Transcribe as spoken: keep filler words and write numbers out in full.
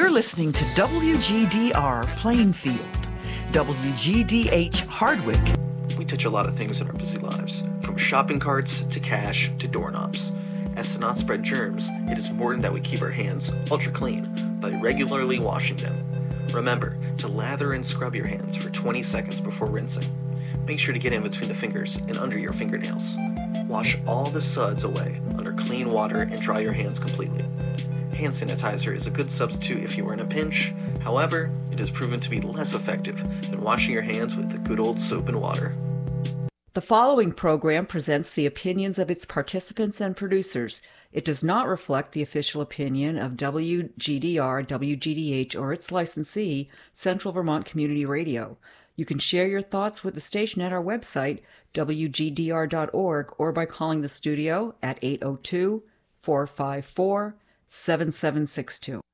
You're listening to W G D R Plainfield, W G D H Hardwick. We touch a lot of things in our busy lives, from shopping carts to cash to doorknobs. As to not spread germs, it is important that we keep our hands ultra clean by regularly washing them. Remember to lather and scrub your hands for twenty seconds before rinsing. Make sure to get in between the fingers and under your fingernails. Wash all the suds away under clean water and dry your hands completely. Hand sanitizer is a good substitute if you are in a pinch. However, it has proven to be less effective than washing your hands with the good old soap and water. The following program presents the opinions of its participants and producers. It does not reflect the official opinion of W G D R, W G D H, or its licensee, Central Vermont Community Radio. You can share your thoughts with the station at our website, W G D R dot org, or by calling the studio at eight oh two, four five four, seven seven six two.